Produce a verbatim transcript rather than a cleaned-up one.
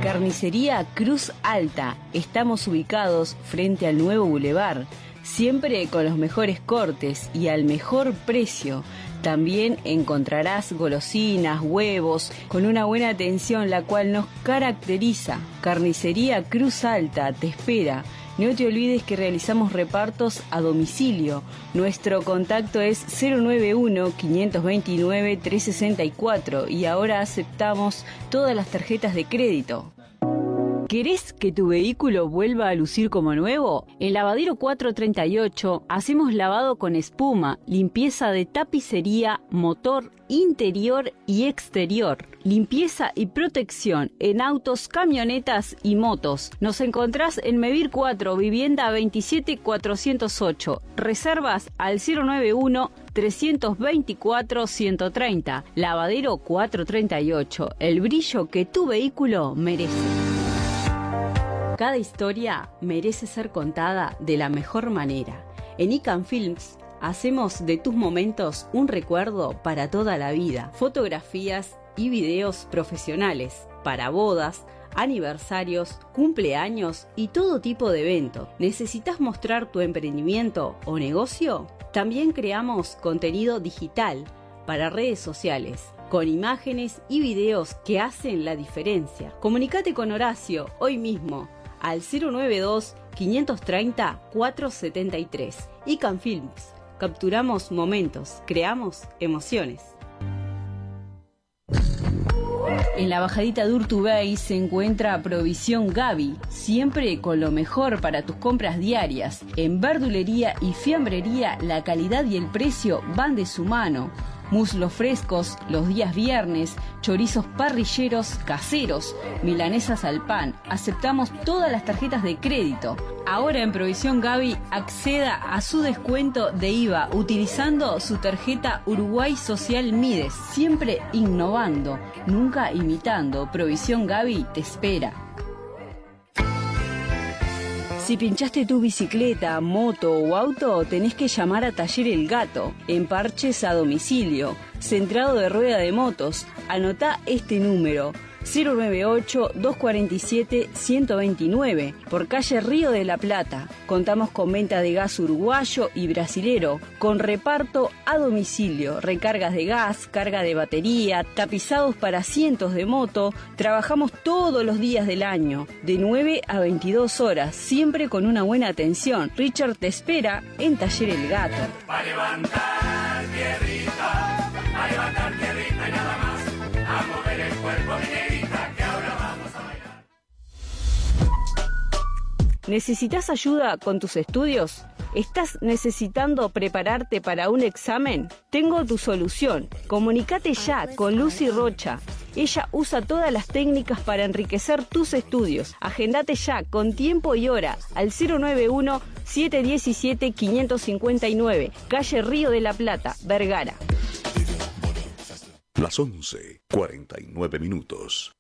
Carnicería Cruz Alta. Estamos ubicados frente al nuevo bulevar, siempre con los mejores cortes y al mejor precio. También encontrarás golosinas, huevos, con una buena atención, la cual nos caracteriza. Carnicería Cruz Alta te espera. No te olvides que realizamos repartos a domicilio. Nuestro contacto es cero nueve uno, quinientos veintinueve, trescientos sesenta y cuatro y ahora aceptamos todas las tarjetas de crédito. ¿Querés que tu vehículo vuelva a lucir como nuevo? En Lavadero cuatrocientos treinta y ocho hacemos lavado con espuma, limpieza de tapicería, motor, interior y exterior, limpieza y protección en autos, camionetas y motos. Nos encontrás en Mevir cuatro, vivienda veintisiete cuatrocientos ocho. Reservas al cero nueve uno, trescientos veinticuatro, ciento treinta. Lavadero cuatrocientos treinta y ocho, el brillo que tu vehículo merece. Cada historia merece ser contada de la mejor manera. En Icam Films hacemos de tus momentos un recuerdo para toda la vida. Fotografías y videos profesionales para bodas, aniversarios, cumpleaños y todo tipo de evento. ¿Necesitas mostrar tu emprendimiento o negocio? También creamos contenido digital para redes sociales, con imágenes y videos que hacen la diferencia. Comunícate con Horacio hoy mismo al cero nueve dos, quinientos treinta, cuatrocientos setenta y tres. Icam Films. Capturamos momentos, creamos emociones. En la bajadita de Urtubey se encuentra Provisión Gaby, siempre con lo mejor para tus compras diarias. En verdulería y fiambrería la calidad y el precio van de su mano. Muslos frescos los días viernes, chorizos parrilleros caseros, milanesas al pan. Aceptamos todas las tarjetas de crédito. Ahora en Provisión Gaby acceda a su descuento de I V A utilizando su tarjeta Uruguay Social Mides. Siempre innovando, nunca imitando. Provisión Gaby te espera. Si pinchaste tu bicicleta, moto o auto, tenés que llamar a Taller El Gato, en parches a domicilio, centrado de rueda de motos. Anotá este número, cero nueve ocho, dos cuatro siete, uno dos nueve, por calle Río de la Plata. Contamos con venta de gas uruguayo y brasilero, con reparto a domicilio, recargas de gas, carga de batería, tapizados para asientos de moto. Trabajamos todos los días del año, de nueve a veintidós horas, siempre con una buena atención. Richard te espera en Taller El Gato. Va a levantar tierrita, va a levantar tierrita y nada más, a mover el cuerpo, mi negrita, que ahora vamos a bailar. ¿Necesitas ayuda con tus estudios? ¿Estás necesitando prepararte para un examen? Tengo tu solución. Comunícate ya con Lucy Rocha. Ella usa todas las técnicas para enriquecer tus estudios. Agendate ya con tiempo y hora al cero nueve uno, siete uno siete, cinco cinco nueve, calle Río de la Plata, Vergara. Las once, cuarenta y nueve minutos.